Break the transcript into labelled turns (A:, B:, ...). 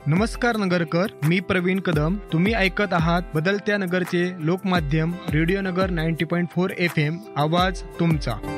A: नमस्कार नगरकर, मी प्रवीण कदम. तुम्ही ऐकत आहात बदलत्या नगरचे लोकमाध्यम रेडिओ नगर 90.4 FM. आवाज तुमचा.